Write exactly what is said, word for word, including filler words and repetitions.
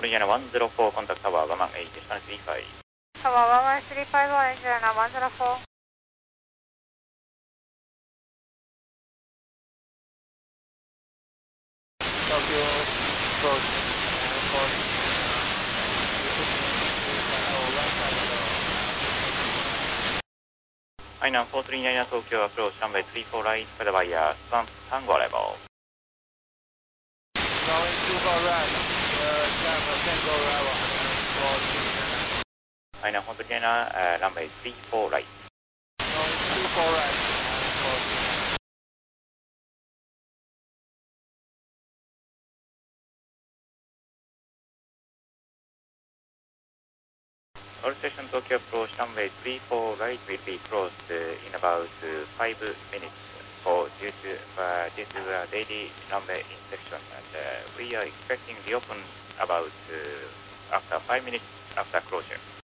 Indiana one zero four, contact tower one one eight, distance three five. Tower one one three five, Indiana one zero four. Tokyo, approach, airport, I nine four three nine Tokyo, approach runway three four right, for the wire, Stamp Tango level. Going three four right, uh, Java Tango level, four three nine. I nine four three nine, uh, runway three four right. Going three four right, four three nine. All station Tokyo approach runway three four right will be closed uh, in about uh, five minutes for due to uh, due to uh, daily runway inspection, and uh, we are expecting the open about uh, after five minutes after closure.